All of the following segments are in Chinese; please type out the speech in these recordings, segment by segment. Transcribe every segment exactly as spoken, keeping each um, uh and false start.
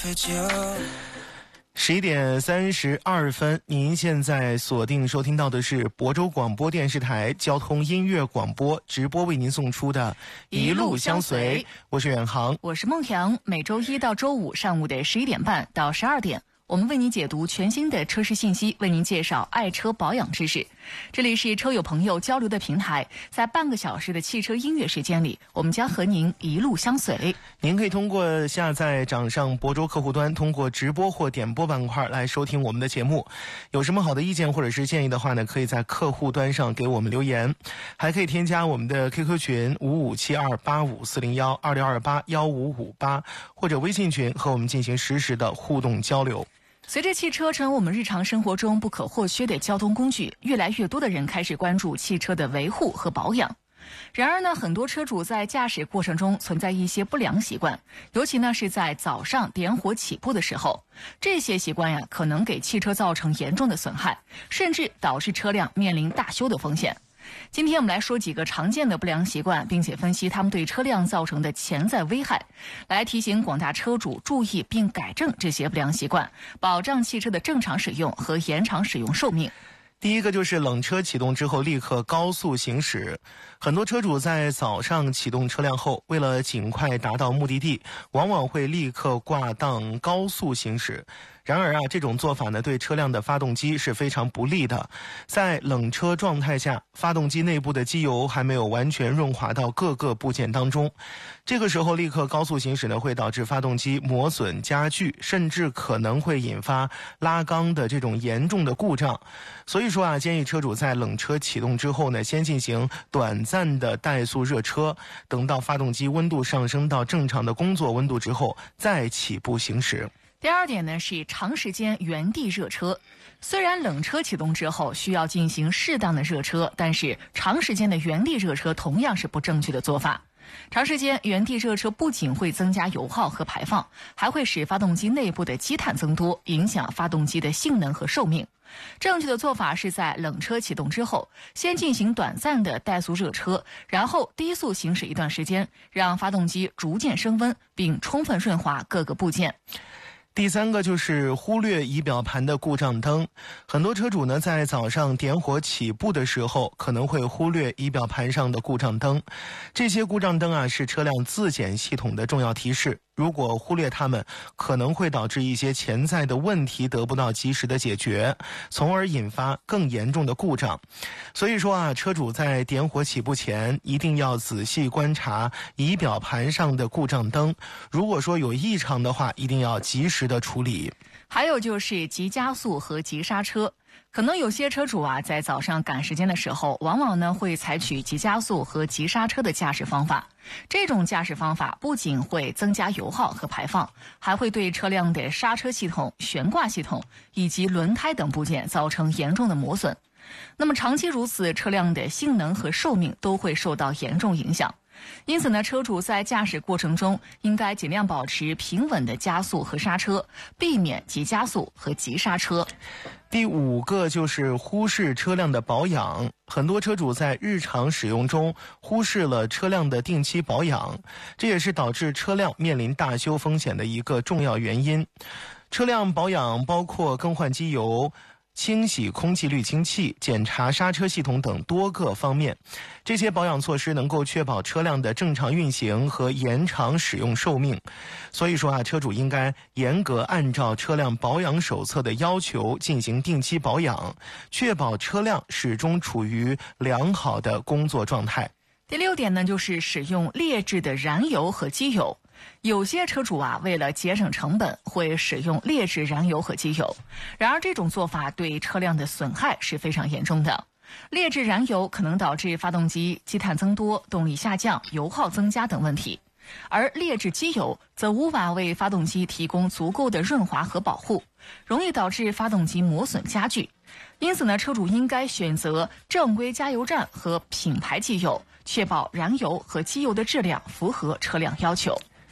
十一点三十二分，您现在锁定收听到的是亳州广播电视台交通音乐广播直播为您送出的一路相随，我是远航， 我是孟阳。每周一到周五上午的十一点半到十二点，我们为您解读全新的车市信息，为您介绍爱车保养知识。这里是车友朋友交流的平台，在半个小时的汽车音乐时间里，我们将和您一路相随。 您可以通过下载掌上亳州客户端，通过直播或点播板块来收听我们的节目。有什么好的意见或者是建议的话呢，可以在客户端上给我们留言，还可以添加我们的 Q Q 群五五七二八五四零一二六二八一五五八，或者微信群和我们进行实时的互动交流。 随着汽车成为我们日常生活中不可或缺的交通工具，越来越多的人开始关注汽车的维护和保养。然而呢，很多车主在驾驶过程中存在一些不良习惯，尤其呢是在早上点火起步的时候，这些习惯呀可能给汽车造成严重的损害，甚至导致车辆面临大修的风险。今天我们来说几个常见的不良习惯，并且分析他们对车辆造成的潜在危害，来提醒广大车主注意并改正这些不良习惯，保障汽车的正常使用和延长使用寿命。 第一个就是冷车启动之后立刻高速行驶。很多车主在早上启动车辆后，为了尽快达到目的地，往往会立刻挂档高速行驶。然而啊，这种做法呢，对车辆的发动机是非常不利的。在冷车状态下，发动机内部的机油还没有完全润滑到各个部件当中，这个时候立刻高速行驶呢，会导致发动机磨损加剧，甚至可能会引发拉缸的这种严重的故障。所以说啊，建议车主在冷车启动之后呢，先进行短暂的怠速热车，等到发动机温度上升到正常的工作温度之后，再起步行驶。 第二点呢是长时间原地热车。虽然冷车启动之后需要进行适当的热车，但是长时间的原地热车同样是不正确的做法。长时间原地热车不仅会增加油耗和排放，还会使发动机内部的积碳增多，影响发动机的性能和寿命。正确的做法是在冷车启动之后，先进行短暂的怠速热车，然后低速行驶一段时间，让发动机逐渐升温，并充分润滑各个部件。 第三个就是忽略仪表盘的故障灯。很多车主呢，在早上点火起步的时候，可能会忽略仪表盘上的故障灯。这些故障灯啊，是车辆自检系统的重要提示。如果忽略它们，可能会导致一些潜在的问题得不到及时的解决，从而引发更严重的故障。所以说啊，车主在点火起步前一定要仔细观察仪表盘上的故障灯，如果说有异常的话，一定要及时的处理。 还有就是急加速和急刹车。可能有些车主啊，在早上赶时间的时候，往往呢会采取急加速和急刹车的驾驶方法。这种驾驶方法不仅会增加油耗和排放，还会对车辆的刹车系统、悬挂系统以及轮胎等部件造成严重的磨损。那么长期如此，车辆的性能和寿命都会受到严重影响。因此呢，车主在驾驶过程中应该尽量保持平稳的加速和刹车，避免急加速和急刹车。 第五个就是忽视车辆的保养。很多车主在日常使用中忽视了车辆的定期保养，这也是导致车辆面临大修风险的一个重要原因。车辆保养包括更换机油、清洗空气滤清器、检查刹车系统等多个方面。这些保养措施能够确保车辆的正常运行和延长使用寿命。所以说啊，车主应该严格按照车辆保养手册的要求进行定期保养，确保车辆始终处于良好的工作状态。 第六点呢，就是使用劣质的燃油和机油。有些车主啊，为了节省成本，会使用劣质燃油和机油。然而，这种做法对车辆的损害是非常严重的。劣质燃油可能导致发动机积碳增多、动力下降、油耗增加等问题，而劣质机油则无法为发动机提供足够的润滑和保护，容易导致发动机磨损加剧。因此呢，车主应该选择正规加油站和品牌机油，确保燃油和机油的质量符合车辆要求。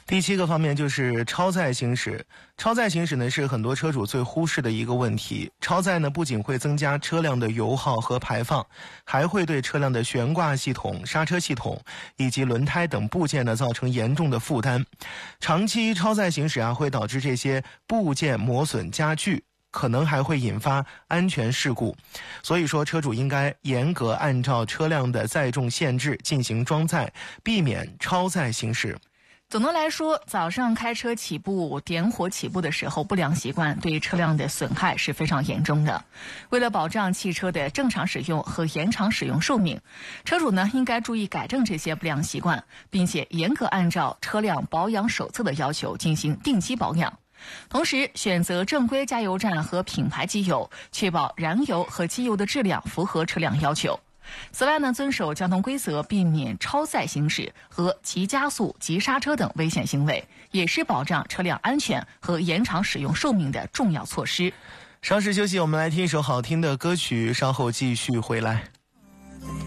第七个方面就是超载行驶。超载行驶呢是很多车主最忽视的一个问题。超载呢不仅会增加车辆的油耗和排放，还会对车辆的悬挂系统、刹车系统以及轮胎等部件呢造成严重的负担。长期超载行驶啊会导致这些部件磨损加剧，可能还会引发安全事故。所以说车主应该严格按照车辆的载重限制进行装载，避免超载行驶。 总的来说，早上开车起步、点火起步的时候，不良习惯对车辆的损害是非常严重的。为了保障汽车的正常使用和延长使用寿命，车主呢应该注意改正这些不良习惯，并且严格按照车辆保养手册的要求进行定期保养。同时，选择正规加油站和品牌机油，确保燃油和机油的质量符合车辆要求。此外呢，遵守交通规则，避免超载行驶和急加速、急刹车等危险行为，也是保障车辆安全和延长使用寿命的重要措施。 稍事休息，我们来听一首好听的歌曲，稍后继续回来。